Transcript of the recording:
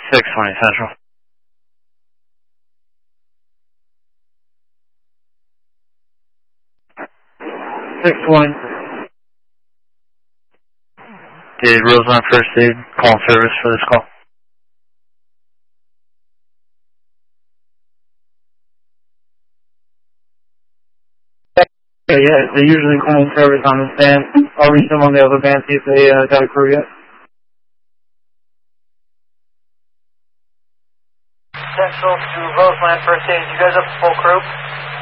620 Central. 620. Did Roseland First Aid call service for this call? Yeah, they usually call service on this band. I'll reach them on the other band, see if they got a crew yet. Central to Roseland First Aid. You guys have a full crew?